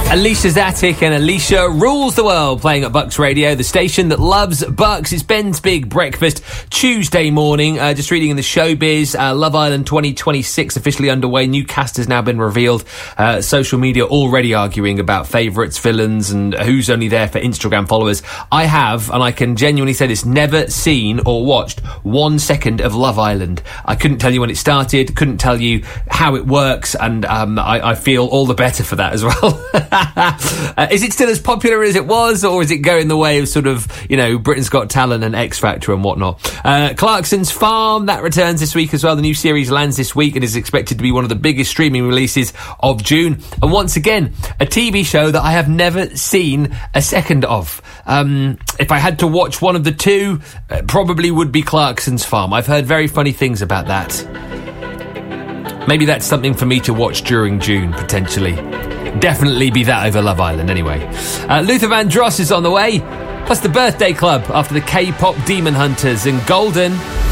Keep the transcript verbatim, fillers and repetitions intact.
Alicia's Attic and Alicia rules the world, playing at Bucks Radio, the station that loves Bucks. It's Ben's Big Breakfast, Tuesday morning. Uh, just reading in the showbiz, uh, Love Island twenty twenty-six officially underway. New cast has now been revealed. Uh, social media already arguing about favourites, villains, and who's only there for Instagram followers. I have, and I can genuinely say this, never seen or watched one second of Love Island. I couldn't tell you when it started, couldn't tell you how it works, and um, I, I feel all the better for that as well. uh, is it still as popular as it was, or is it going the way of sort of, you know, Britain's Got Talent and X Factor and whatnot? Uh, Clarkson's Farm, that returns this week as well. The new series lands this week and is expected to be one of the biggest streaming releases of June. And once again, a T V show that I have never seen a second of. Um, if I had to watch one of the two, it probably would be Clarkson's Farm. I've heard very funny things about that. Maybe that's something for me to watch during June, potentially. Definitely be that over Love Island, anyway. Uh, Luther Vandross is on the way, plus the Birthday Club after the K-pop Demon Hunters and Golden.